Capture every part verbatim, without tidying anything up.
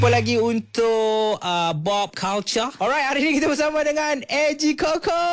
Apa lagi untuk uh, Bob Culture. Alright, hari ni kita bersama dengan A G Koko.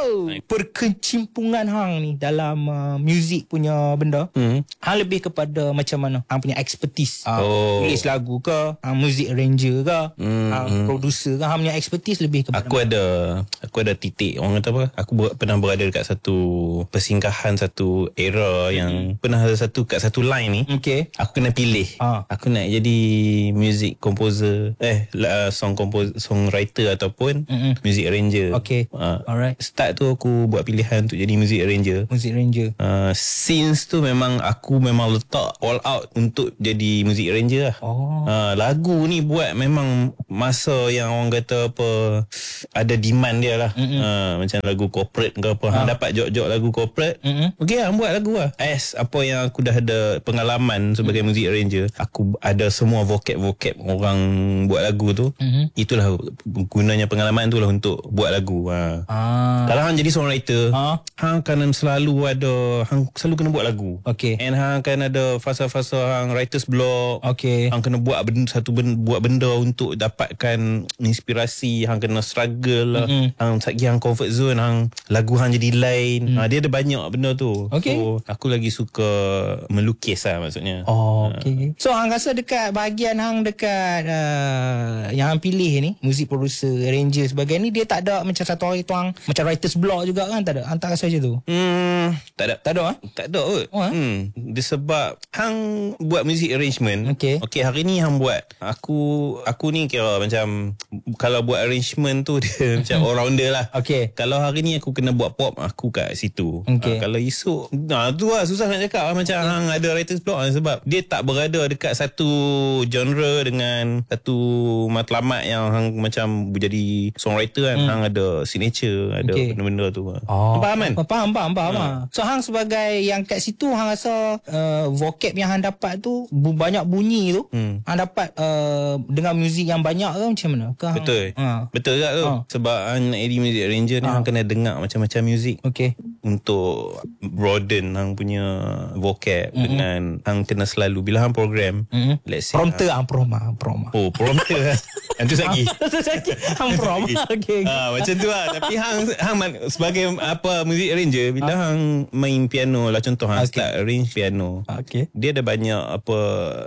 Perkecimpungan hang ni dalam uh, music punya benda. Hmm. Hang lebih kepada macam mana? Hang punya expertise. Uh, oh. Tulis lagu ke? Hang music arranger ke? Hmm. Hang producer ke? Hang punya expertise lebih kepada Aku mana? ada aku ada titik. Orang kata apa? Aku ber, pernah berada dekat satu persinggahan, satu era hmm. yang pernah ada satu kat satu line ni. Okay. Aku kena pilih. Uh. Aku nak jadi music composer, eh uh, song composer, songwriter ataupun mm-hmm. music arranger. Okay. Uh, Alright. Start tu aku buat pilihan untuk jadi music arranger. Music arranger. Uh, since tu memang aku memang letak all out untuk jadi music arranger lah. Oh. Uh, lagu ni buat memang masa yang orang kata apa ada demand dia lah. Mm-hmm. Uh, macam lagu corporate ke apa. Uh. Hang dapat jok-jok lagu corporate. Mm-hmm. Okay lah, buat lagu lah. As apa yang aku dah ada pengalaman sebagai mm-hmm. music arranger, aku ada semua vocab-vocab orang buat lagu tu. Mm-hmm. Itulah gunanya pengalaman tu lah untuk buat lagu. Ha. Ah. Kalau hang jadi songwriter, ah. hang akan selalu ada, hang selalu kena buat lagu. Okay. And hang akan ada fasa-fasa hang writer's block. Okay. Hang kena buat benda, satu benda, buat benda untuk dapatkan inspirasi. Hang kena struggle lah. Mm-hmm. Hang sagi hang comfort zone, hang lagu hang jadi lain. Mm. Ha, dia ada banyak benda tu. Okay. So aku lagi suka melukis lah maksudnya. Oh, okay. Ha. So hang rasa dekat bahagian hang dekat uh, yang hang pilih ni, music producer, arranger sebagainya ni, dia tak ada macam satu hari tuang macam writer's block juga kan? Tak ada? Hang tak rasa macam tu? Hmm, tak ada. Tak ada ha? Tak ada kot. Oh, hmm. Dia sebab hang buat music arrangement. Okay. Okay, hari ni hang buat. Aku aku ni kira macam kalau buat arrangement tu dia macam all-rounder lah. Okay. Kalau hari ni aku kena buat pop, aku kat situ. Okay. Ha, kalau esok, nah tu lah susah nak cakap lah. Macam okay. hang ada writer's block lah, sebab dia tak berada dekat satu genre dengan satu matlamat yang hang macam jadi songwriter kan. Hmm. Hang ada signature, ada okay. benda-benda tu. Oh. Faham kan? Faham, faham, faham. Ha. So hang sebagai yang kat situ, hang rasa uh, vocab yang hang dapat tu, bu- banyak bunyi tu, hmm. hang dapat uh, dengan muzik yang banyak ke macam mana? Ke hang, betul. Ha. Betul tak tu? Ha. Sebab hang nak jadi music arranger ni, ha. hang kena dengar macam-macam muzik. Okay. Untuk broaden hang punya vocab. Mm-hmm. Dengan hang kena selalu bila hang program, mm-hmm. let's say prompter hang proma, proma. Oh, prompter. Yang tu lagi. Tu lagi. Hang prom. Okey. Ha, macam tu lah. Tapi hang hang sebagai apa music arranger, bila ha. hang main piano lah, contoh hang okay. start arrange piano. Okay. Dia ada banyak apa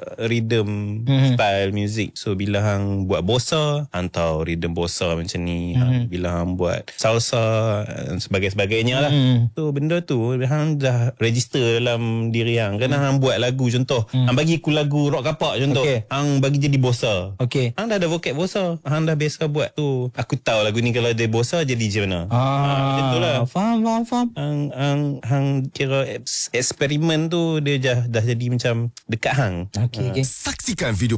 rhythm, mm-hmm. style music. So bila hang buat bossa, hang tahu rhythm bossa macam ni. Mm-hmm. Hang, bila hang buat salsa dan sebagai-sebagainya lah. Mm-hmm. So benda tu hang dah register dalam diri hang. Kerana mm-hmm. hang buat lagu, contoh mm-hmm. hang bagi aku lagu rock kapak contoh. Okay. Hang bagi jadi bossa. Okay. Hang dah ada vocab bossa. Hang dah biasa buat tu. Aku tahu lagu ni kalau dia bossa jadi macam mana. Ah, ha, macam tu lah. Faham, faham, faham. Hang, hang, hang kira eksperimen tu dia dah, dah jadi macam dekat hang. Okay, ha. Okay. Saksikan video